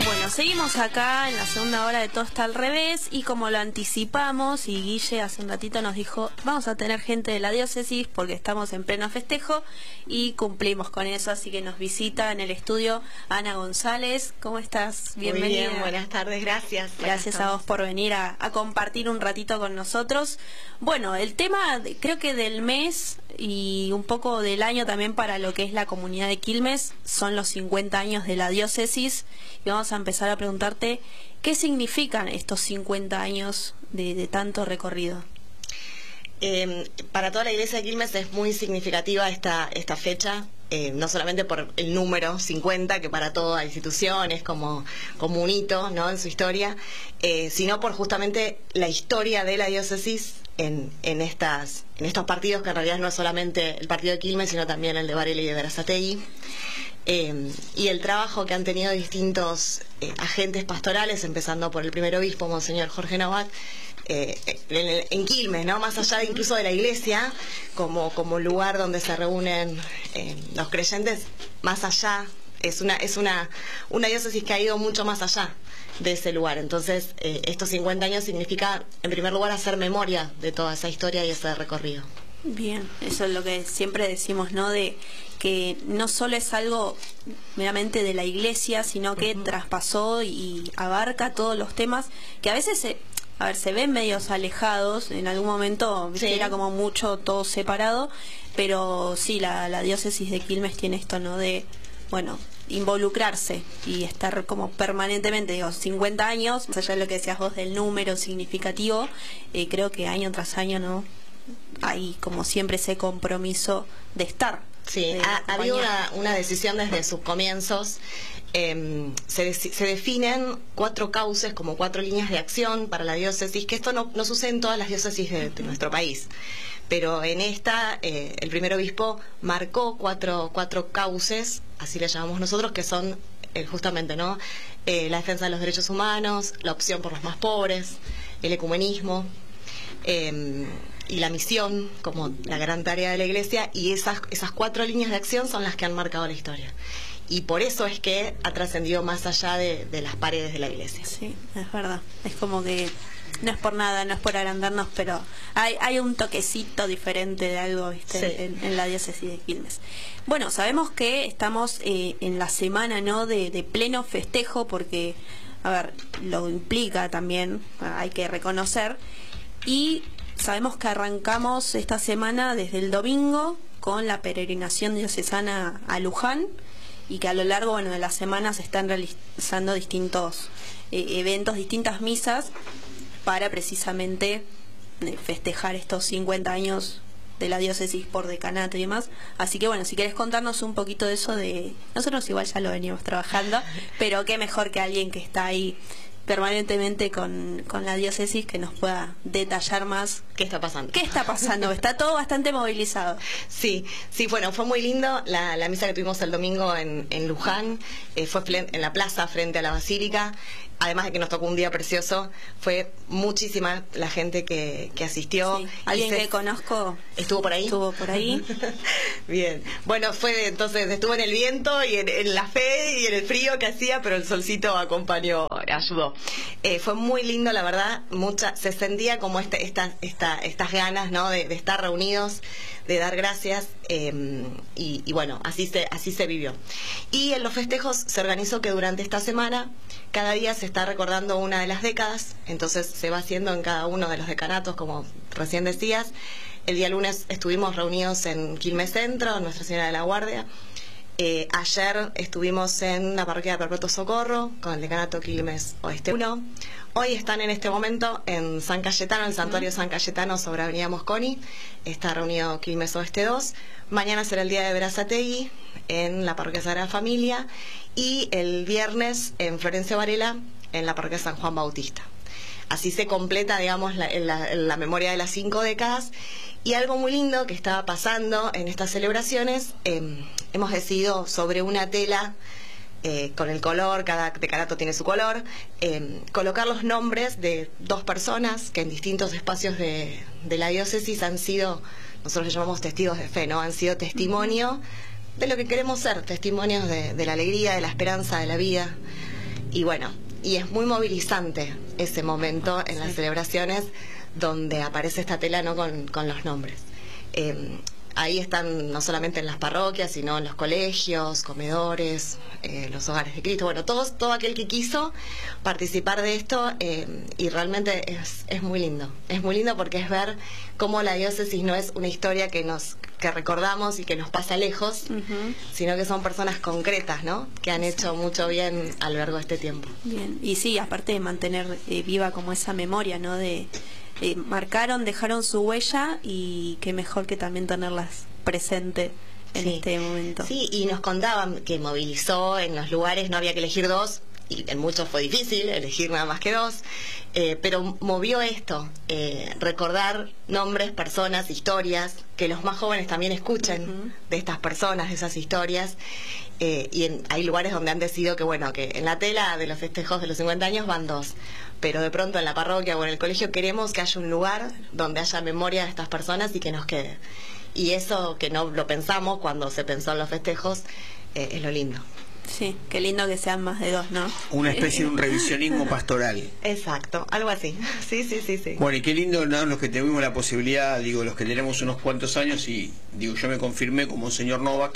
Bueno, seguimos acá en la segunda hora de Todo está al revés y como lo anticipamos y Guille hace un ratito nos dijo, vamos a tener gente de la diócesis porque estamos en pleno festejo y cumplimos con eso, así que nos visita en el estudio Ana González. ¿Cómo estás? Bienvenida. Muy bien, buenas tardes, gracias. Gracias a vos por venir a compartir un ratito con nosotros. Bueno, el tema creo que del mes y un poco del año también para lo que es la comunidad de Quilmes son los 50 años de la diócesis y vamos a empezar a preguntarte qué significan estos 50 años de tanto recorrido. Para toda la iglesia de Quilmes es muy significativa esta fecha, no solamente por el número 50, que para toda institución es como un hito, ¿no?, en su historia, sino por justamente la historia de la diócesis en estos partidos, que en realidad no es solamente el partido de Quilmes, sino también el de Varela y de Berazategui. Y el trabajo que han tenido distintos agentes pastorales, empezando por el primer obispo, Monseñor Jorge Nowak, en Quilmes, ¿no?, más allá incluso de la iglesia, como lugar donde se reúnen los creyentes, más allá, es una diócesis que ha ido mucho más allá de ese lugar. Entonces, estos 50 años significa, en primer lugar, hacer memoria de toda esa historia y ese recorrido. Bien, eso es lo que siempre decimos, ¿no?, de que no solo es algo meramente de la iglesia, sino que traspasó y abarca todos los temas que a veces se ven medios alejados, en algún momento sí, era como mucho todo separado, pero sí, la diócesis de Quilmes tiene esto, ¿no?, de, bueno, involucrarse y estar como permanentemente, 50 años, más allá de lo que decías vos del número significativo, creo que año tras año, ¿no?, hay como siempre ese compromiso de estar. Sí, ha habido una decisión desde sus comienzos. Se definen 4 cauces, como 4 líneas de acción para la diócesis, que esto no sucede en todas las diócesis de nuestro país, pero en esta el primer obispo marcó cuatro cauces, así le llamamos nosotros, que son justamente, ¿no?, la defensa de los derechos humanos, la opción por los más pobres, el ecumenismo, y la misión como la gran tarea de la iglesia, y esas 4 líneas de acción son las que han marcado la historia. Y por eso es que ha trascendido más allá de las paredes de la iglesia. Sí, es verdad. Es como que no es por nada, no es por agrandarnos, pero hay un toquecito diferente de algo, ¿viste? Sí. En la diócesis de Quilmes. Bueno, sabemos que estamos en la semana, ¿no?, de pleno festejo, porque, a ver, lo implica también, hay que reconocer, y sabemos que arrancamos esta semana desde el domingo con la peregrinación diocesana a Luján y que a lo largo, bueno, de la semana se están realizando distintos eventos, distintas misas para precisamente festejar estos 50 años de la diócesis por decanato y demás. Así que bueno, si querés contarnos un poquito de eso, de nosotros igual ya lo venimos trabajando, pero qué mejor que alguien que está ahí permanentemente con la diócesis que nos pueda detallar más qué está pasando. ¿Qué está pasando? Está todo bastante movilizado. Sí, bueno, fue muy lindo la misa que tuvimos el domingo en Luján, fue en la plaza frente a la basílica. Además de que nos tocó un día precioso, fue muchísima la gente que asistió. Sí. Alguien que conozco estuvo por ahí. Bien, bueno, entonces estuvo en el viento y en la fe y en el frío que hacía, pero el solcito acompañó, ayudó. Fue muy lindo, la verdad, se sentía como estas ganas, ¿no?, de estar reunidos, de dar gracias, y bueno, así se vivió. Y en los festejos se organizó que durante esta semana cada día se está recordando una de las décadas, entonces se va haciendo en cada uno de los decanatos, como recién decías. El día lunes estuvimos reunidos en Quilmes Centro, Nuestra Señora de la Guardia. Ayer estuvimos en la parroquia de Perpetuo Socorro con el decanato Quilmes Oeste 1. Hoy están en este momento en San Cayetano, el santuario San Cayetano sobre Avenida Mosconi. Está reunido Quilmes Oeste 2. Mañana será el día de Berazategui en la parroquia Sagrada Familia. Y el viernes en Florencio Varela, en la parroquia San Juan Bautista. Así se completa, digamos, la memoria de las 5 décadas. Y algo muy lindo que estaba pasando en estas celebraciones, hemos decidido sobre una tela, con el color, cada decanato tiene su color, colocar los nombres de 2 personas que en distintos espacios de la diócesis han sido, nosotros les llamamos testigos de fe, ¿no? Han sido testimonio de lo que queremos ser, testimonios de la alegría, de la esperanza, de la vida. Y bueno, y es muy movilizante ese momento en las celebraciones donde aparece esta tela, ¿no?, con los nombres. Ahí están no solamente en las parroquias, sino en los colegios, comedores, los hogares de Cristo, bueno, todo aquel que quiso participar de esto, y realmente es muy lindo. Es muy lindo porque es ver cómo la diócesis no es una historia que recordamos y que nos pasa lejos, sino que son personas concretas, ¿no?, que han hecho mucho bien a lo largo de este tiempo. Bien, y sí, aparte de mantener viva como esa memoria, ¿no?, de marcaron, dejaron su huella, y qué mejor que también tenerlas presente en este momento. Sí, y nos contaban que movilizó en los lugares, no había que elegir dos, y en muchos fue difícil elegir nada más que dos, pero movió esto, recordar nombres, personas, historias, que los más jóvenes también escuchen de estas personas, de esas historias, y hay lugares donde han decidido que, bueno, que en la tela de los festejos de los 50 años van dos, pero de pronto en la parroquia o en el colegio queremos que haya un lugar donde haya memoria de estas personas y que nos quede. Y eso que no lo pensamos cuando se pensó en los festejos, es lo lindo. Sí, qué lindo que sean más de dos, ¿no? Una especie de un revisionismo pastoral. Exacto, algo así. Sí. Bueno, y qué lindo, ¿no?, los que tuvimos la posibilidad, digo, los que tenemos unos cuantos años, y digo, yo me confirmé como señor Novak,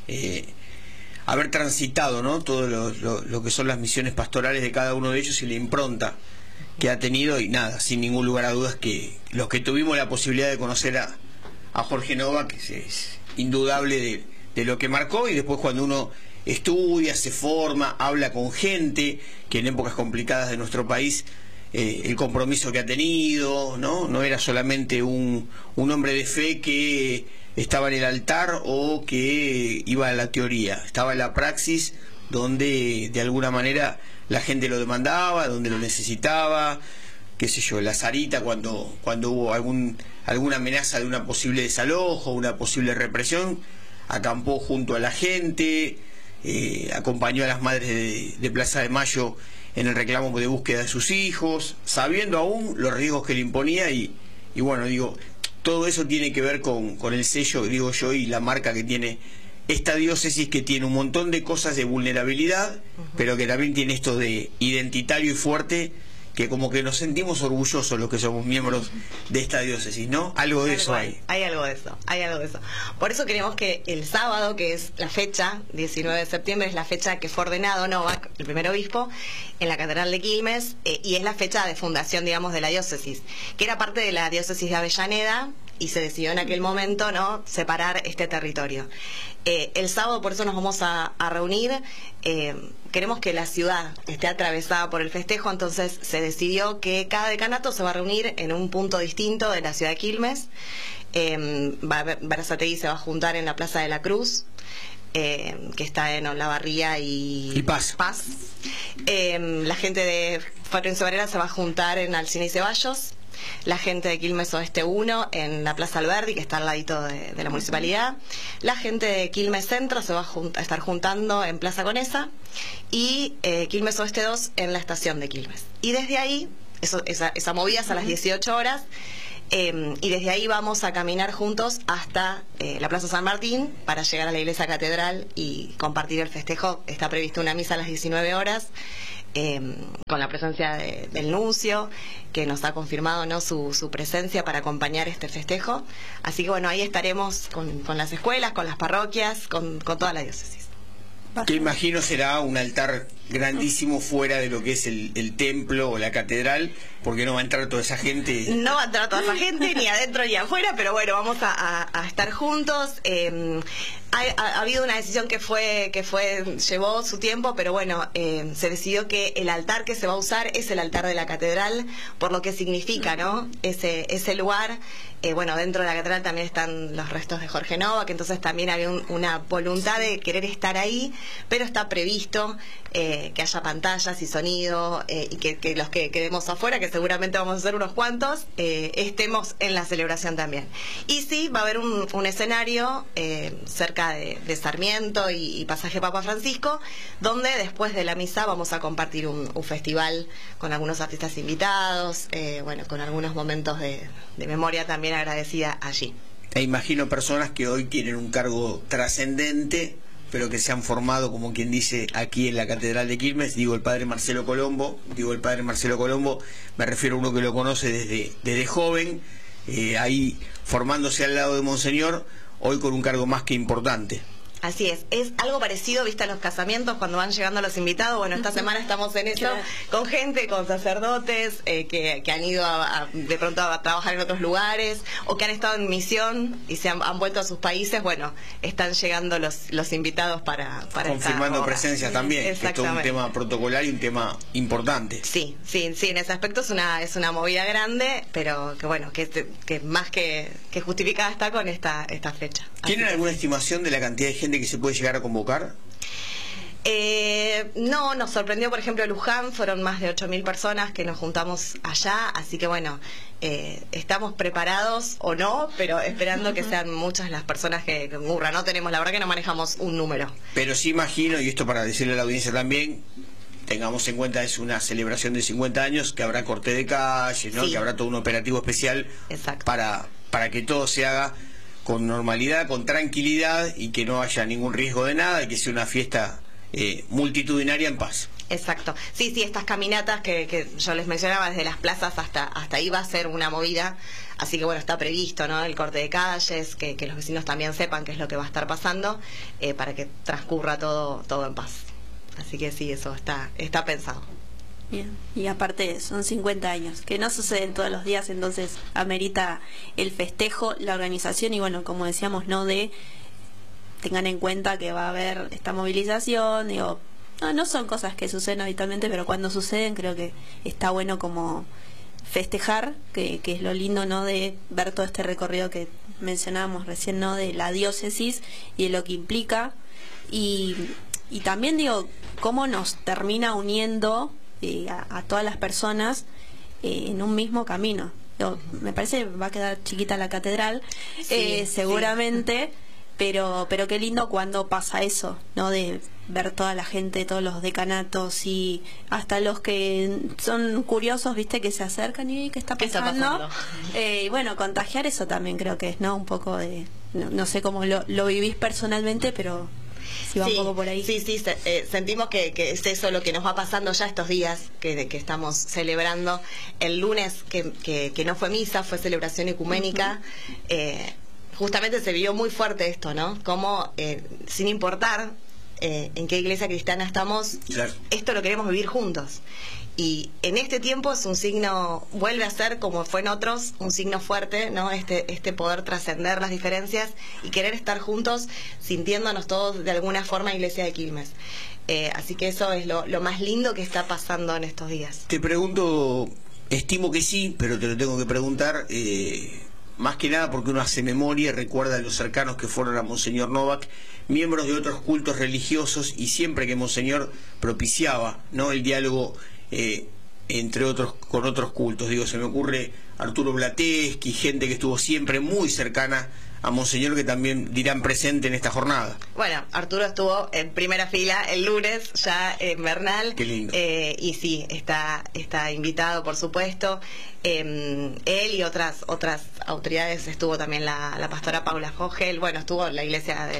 haber transitado, ¿no?, todo lo que son las misiones pastorales de cada uno de ellos y la impronta que ha tenido, y nada, sin ningún lugar a dudas que los que tuvimos la posibilidad de conocer a Jorge Novak, es indudable de lo que marcó. Y después, cuando uno estudia, se forma, habla con gente que en épocas complicadas de nuestro país, el compromiso que ha tenido, no era solamente un hombre de fe que estaba en el altar o que iba a la teoría, estaba en la praxis, donde de alguna manera la gente lo demandaba, donde lo necesitaba, qué sé yo, la Sarita, cuando hubo alguna amenaza de una posible desalojo, una posible represión, acampó junto a la gente, acompañó a las madres de Plaza de Mayo en el reclamo de búsqueda de sus hijos, sabiendo aún los riesgos que le imponía, y bueno, digo, todo eso tiene que ver con el sello, digo yo, y la marca que tiene esta diócesis, que tiene un montón de cosas de vulnerabilidad, pero que también tiene esto de identitario y fuerte, que como que nos sentimos orgullosos los que somos miembros de esta diócesis, ¿no? Algo de eso hay. Hay algo de eso. Por eso queremos que el sábado, que es la fecha, 19 de septiembre, es la fecha que fue ordenado Novak, el primer obispo, en la Catedral de Quilmes, y es la fecha de fundación, digamos, de la diócesis, que era parte de la diócesis de Avellaneda, y se decidió en aquel momento, ¿no?, separar este territorio. El sábado, por eso nos vamos a reunir. Queremos que la ciudad esté atravesada por el festejo, entonces se decidió que cada decanato se va a reunir en un punto distinto de la ciudad de Quilmes. Berazategui se va a juntar en la Plaza de la Cruz, que está en Olavarría y Paz. La gente de Florencio Varela se va a juntar en Alsina y Ceballos. La gente de Quilmes Oeste 1 en la Plaza Alberdi, que está al ladito de la municipalidad. La gente de Quilmes Centro se va a estar juntando en Plaza Conesa, y Quilmes Oeste 2 en la estación de Quilmes. Y desde ahí, esa movida es a las 18 horas, y desde ahí vamos a caminar juntos hasta la Plaza San Martín para llegar a la Iglesia Catedral y compartir el festejo. Está prevista una misa a las 19 horas. Con la presencia del nuncio, que nos ha confirmado, ¿no?, su presencia para acompañar este festejo. Así que bueno, ahí estaremos con las escuelas, con las parroquias, con toda la diócesis. Que imagino será un altar grandísimo fuera de lo que es el templo o la catedral, porque no va a entrar toda esa gente. No va a entrar toda esa gente, ni adentro ni afuera, pero bueno, vamos a estar juntos. Ha habido una decisión que llevó su tiempo, pero bueno, se decidió que el altar que se va a usar es el altar de la catedral, por lo que significa, ¿no?, ese lugar. Bueno, dentro de la catedral también están los restos de Jorge Novak, que entonces también había una voluntad de querer estar ahí, pero está previsto que haya pantallas y sonido, y que los que quedemos afuera, que seguramente vamos a ser unos cuantos, estemos en la celebración también. Y sí, va a haber un escenario cerca de Sarmiento y Pasaje Papa Francisco, donde después de la misa vamos a compartir un festival con algunos artistas invitados, bueno, con algunos momentos de memoria también agradecida allí. E imagino personas que hoy tienen un cargo trascendente, pero que se han formado, como quien dice, aquí en la Catedral de Quilmes. Digo el padre Marcelo Colombo, me refiero a uno que lo conoce desde joven, ahí formándose al lado de Monseñor, hoy con un cargo más que importante. Así es algo parecido, viste, a los casamientos cuando van llegando los invitados. Bueno, esta semana estamos en eso, con gente, con sacerdotes que han ido de pronto a trabajar en otros lugares o que han estado en misión y se han vuelto a sus países. Bueno, están llegando los invitados para confirmando presencia también, que es todo un tema protocolar y un tema importante. Sí, en ese aspecto es una movida grande, pero que bueno, que más que justificada está con esta fecha. ¿Tienen alguna estimación de la cantidad de gente que se puede llegar a convocar? No, nos sorprendió, por ejemplo, Luján, fueron más de 8.000 personas que nos juntamos allá, así que bueno, estamos preparados o no, pero esperando que sean muchas las personas que concurran. No tenemos, la verdad que no manejamos un número. Pero sí imagino, y esto para decirle a la audiencia también, tengamos en cuenta, es una celebración de 50 años, que habrá corte de calle, ¿no? Sí. Que habrá todo un operativo especial. Exacto. para que todo se haga con normalidad, con tranquilidad y que no haya ningún riesgo de nada y que sea una fiesta multitudinaria en paz. Exacto. Sí, estas caminatas que yo les mencionaba, desde las plazas hasta ahí va a ser una movida. Así que bueno, está previsto, ¿no? El corte de calles, que los vecinos también sepan qué es lo que va a estar pasando, para que transcurra todo en paz. Así que sí, eso está pensado. Bien. Y aparte son 50 años, que no suceden todos los días, entonces amerita el festejo, la organización y bueno, como decíamos, tengan en cuenta que va a haber esta movilización, digo, no son cosas que suceden habitualmente, pero cuando suceden creo que está bueno como festejar, que es lo lindo, ¿no? De ver todo este recorrido que mencionábamos recién, ¿no? De la diócesis y de lo que implica y también digo, cómo nos termina uniendo a todas las personas en un mismo camino. Me parece que va a quedar chiquita la catedral, seguramente, sí. Pero qué lindo cuando pasa eso, ¿no? De ver toda la gente, todos los decanatos y hasta los que son curiosos, viste, que se acercan y ¿qué está pasando? Y bueno, contagiar eso también creo que es, ¿no? Un poco de, no sé cómo lo vivís personalmente, pero sí, va un poco por ahí. Sí, sentimos que es eso lo que nos va pasando ya estos días que estamos celebrando. El lunes que no fue misa, fue celebración ecuménica. Justamente se vio muy fuerte esto, ¿no? Como sin importar en qué iglesia cristiana estamos, claro, esto lo queremos vivir juntos. Y en este tiempo es un signo, vuelve a ser como fue en otros, un signo fuerte, ¿no? Este poder trascender las diferencias y querer estar juntos, sintiéndonos todos de alguna forma Iglesia de Quilmes. Así que eso es lo más lindo que está pasando en estos días. Te pregunto, estimo que sí, pero te lo tengo que preguntar, más que nada porque uno hace memoria y recuerda a los cercanos que fueron a Monseñor Novak, miembros de otros cultos religiosos, y siempre que Monseñor propiciaba, ¿no?, el diálogo entre otros, con otros cultos. Digo, se me ocurre Arturo Blateski, gente que estuvo siempre muy cercana a Monseñor, que también dirán presente en esta jornada. Bueno, Arturo estuvo en primera fila el lunes, ya en Bernal. Qué lindo. Y sí, está invitado, por supuesto. Él y otras autoridades, estuvo también la pastora Paula Fogel, bueno, estuvo la iglesia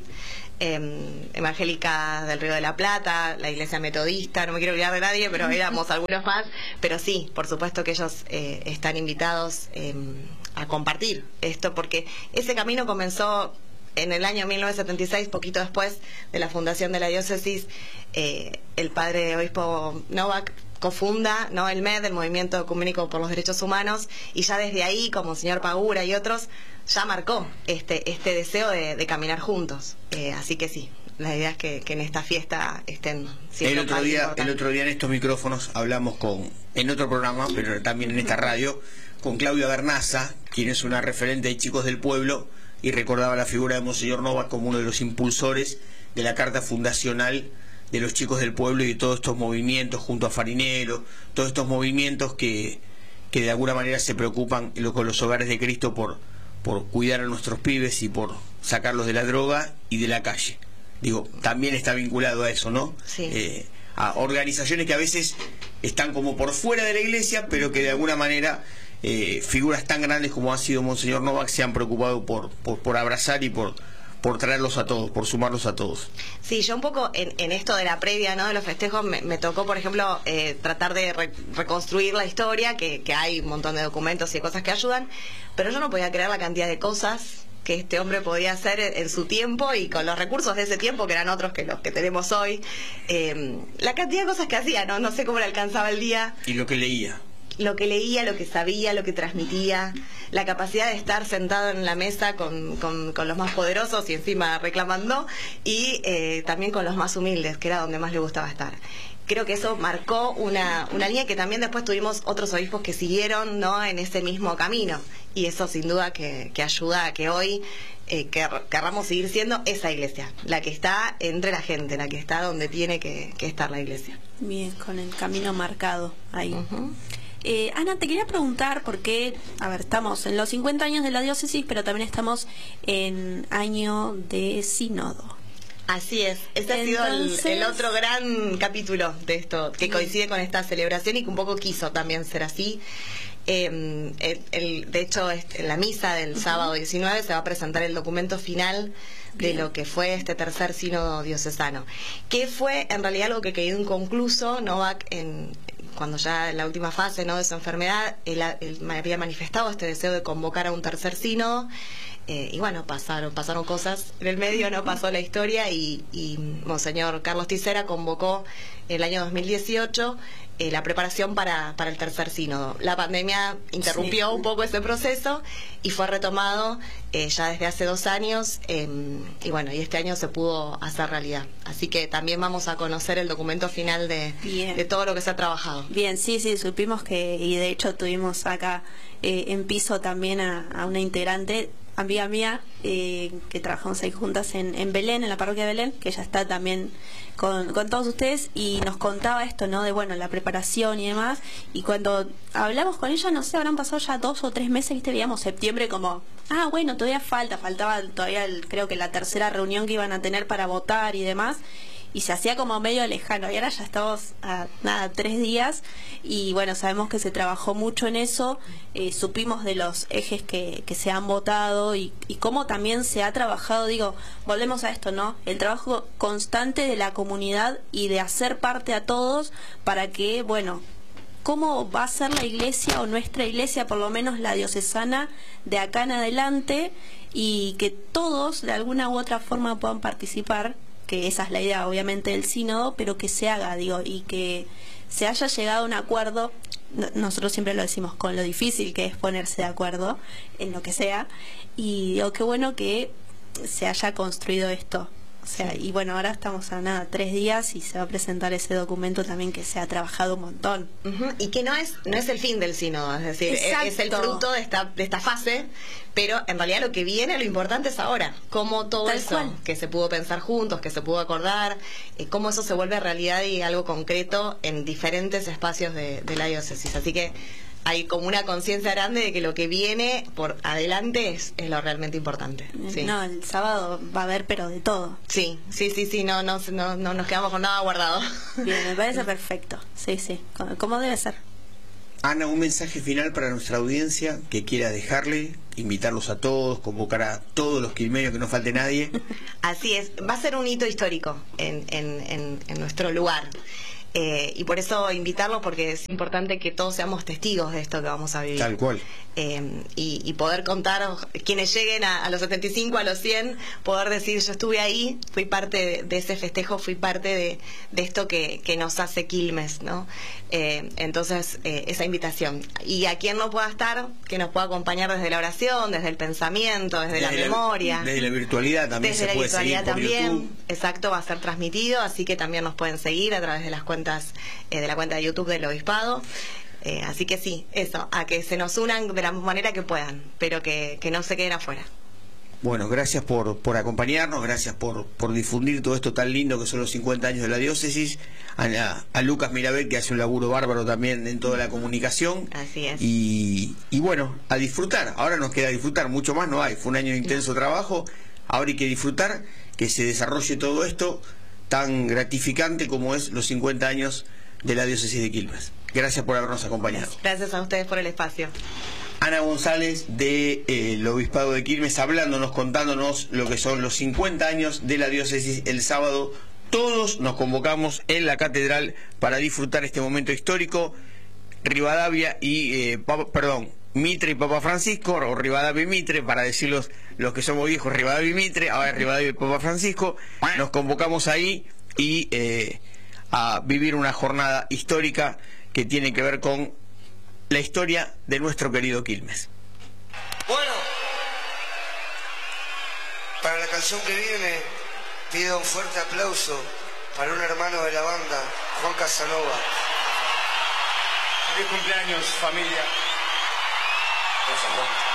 evangélica del Río de la Plata, la iglesia metodista, no me quiero olvidar de nadie, pero éramos algunos más, pero sí, por supuesto que ellos están invitados a compartir esto, porque ese camino comenzó en el año 1976, poquito después de la fundación de la diócesis. El padre obispo Novak cofunda, ¿no?, el MED, el Movimiento Ecuménico por los Derechos Humanos, y ya desde ahí, como el señor Pagura y otros, ya marcó este deseo de caminar juntos. Así que sí, la idea es que en esta fiesta estén siendo el otro día en estos micrófonos hablamos en otro programa, pero también en esta radio, con Claudia Bernaza, quien es una referente de Chicos del Pueblo, y recordaba la figura de Monseñor Novak como uno de los impulsores de la carta fundacional de los Chicos del Pueblo y de todos estos movimientos junto a Farinero, todos estos movimientos que de alguna manera se preocupan con los hogares de Cristo por cuidar a nuestros pibes y por sacarlos de la droga y de la calle. Digo, también está vinculado a eso, ¿no? Sí. A organizaciones que a veces están como por fuera de la iglesia, pero que de alguna manera figuras tan grandes como ha sido Monseñor Novak se han preocupado por abrazar y por por traerlos a todos, por sumarlos a todos. Sí, yo un poco en esto de la previa, ¿no?, de los festejos, me tocó, por ejemplo, tratar de reconstruir la historia, que hay un montón de documentos y de cosas que ayudan, pero yo no podía creer la cantidad de cosas que este hombre podía hacer en su tiempo y con los recursos de ese tiempo, que eran otros que los que tenemos hoy. La cantidad de cosas que hacía, no sé cómo le alcanzaba el día. Y lo que leía. Lo que leía, lo que sabía, lo que transmitía, la capacidad de estar sentado en la mesa con los más poderosos y encima reclamando, y también con los más humildes, que era donde más le gustaba estar. Creo que eso marcó una línea que también después tuvimos otros obispos que siguieron, ¿no?, en ese mismo camino, y eso sin duda que ayuda a que hoy querramos seguir siendo esa iglesia, la que está entre la gente, la que está donde tiene que estar la iglesia. Bien, con el camino marcado ahí. Uh-huh. Ana, te quería preguntar porque, a ver, estamos en los 50 años de la diócesis, pero también estamos en año de sínodo. Así es, ese ha sido el otro gran capítulo de esto, que coincide con esta celebración y que un poco quiso también ser así. De hecho, en la misa del sábado 19 se va a presentar el documento final de lo que fue este tercer sínodo diocesano, que fue en realidad algo que quedó inconcluso. Novak, cuando ya en la última fase, ¿no?, de su enfermedad, él había manifestado este deseo de convocar a un tercer sínodo, y bueno, pasaron cosas en el medio, no pasó la historia, y Monseñor Carlos Tisera convocó el año 2018 la preparación para el tercer sínodo. La pandemia interrumpió un poco ese proceso y fue retomado ya desde hace 2 años, y bueno, y este año se pudo hacer realidad. Así que también vamos a conocer el documento final de todo lo que se ha trabajado. Bien, sí, supimos y de hecho tuvimos acá en piso también a una integrante, amiga mía, que trabajamos ahí juntas en Belén, en la parroquia de Belén, que ella está también con todos ustedes, y nos contaba esto, ¿no?, de bueno, la preparación y demás. Y cuando hablamos con ella, no sé, habrán pasado ya 2 o 3 meses, ¿viste? Veíamos septiembre como, bueno, todavía faltaba todavía creo que la tercera reunión que iban a tener para votar y demás, y se hacía como medio lejano, y ahora ya estamos a 3 días, y bueno, sabemos que se trabajó mucho en eso. Supimos de los ejes que se han votado y cómo también se ha trabajado, volvemos a esto, ¿no?, el trabajo constante de la comunidad y de hacer parte a todos para que, bueno, cómo va a ser la iglesia, o nuestra iglesia, por lo menos la diocesana, de acá en adelante, y que todos de alguna u otra forma puedan participar, que esa es la idea obviamente del sínodo, pero que se haga, y que se haya llegado a un acuerdo. Nosotros siempre lo decimos, con lo difícil que es ponerse de acuerdo en lo que sea, y qué bueno que se haya construido esto. O sea, y bueno, ahora estamos a 3 días y se va a presentar ese documento también, que se ha trabajado un montón. Uh-huh. Y que no es el fin del sínodo, es decir, es el fruto de esta fase, pero en realidad lo que viene, lo importante es ahora, cómo todo Tal eso cual. que se pudo pensar juntos, que se pudo acordar, cómo eso se vuelve realidad y algo concreto en diferentes espacios de la diócesis. Así que hay como una conciencia grande de que lo que viene por adelante es lo realmente importante. Sí. No, el sábado va a haber, pero de todo. Sí, no nos quedamos con nada guardado. Bien, me parece perfecto. Sí, como debe ser. Ana, un mensaje final para nuestra audiencia que quiera dejarle, invitarlos a todos, convocar a todos los quilmeños, que no falte nadie. Así es, va a ser un hito histórico en nuestro lugar. Y por eso invitarlos, porque es importante que todos seamos testigos de esto que vamos a vivir. Tal cual. Y poder contar, quienes lleguen a los 75, a los 100, poder decir, yo estuve ahí, fui parte de ese festejo, fui parte de esto que nos hace Quilmes, ¿no? Entonces, esa invitación. Y a quien no pueda estar, que nos pueda acompañar desde la oración, desde el pensamiento, desde la memoria. Desde la virtualidad también se puede seguir por YouTube. Exacto, va a ser transmitido, así que también nos pueden seguir a través de las cuentas, de la cuenta de YouTube del Obispado. Así que sí, eso, a que se nos unan de la manera que puedan, pero que no se queden afuera. Bueno, gracias por acompañarnos, gracias por difundir todo esto tan lindo que son los 50 años de la diócesis, a Lucas Mirabel, que hace un laburo bárbaro también en toda la comunicación. Así es. Y bueno, a disfrutar, ahora nos queda disfrutar, mucho más no hay, fue un año de intenso trabajo, ahora hay que disfrutar, que se desarrolle todo esto, tan gratificante como es los 50 años de la diócesis de Quilmes. Gracias por habernos acompañado. Gracias a ustedes por el espacio. Ana González del Obispado de Quilmes, hablándonos, contándonos lo que son los 50 años de la diócesis. El sábado todos nos convocamos en la catedral para disfrutar este momento histórico. Rivadavia y Mitre y Papa Francisco, o Rivadavia y Mitre, para decirlos los que somos viejos, Rivadavia y Mitre, ahora Rivadavia y Papa Francisco. Nos convocamos ahí y a vivir una jornada histórica que tiene que ver con la historia de nuestro querido Quilmes. Bueno, para la canción que viene pido un fuerte aplauso para un hermano de la banda, Juan Casanova. Feliz cumpleaños, familia. Gracias, Juan.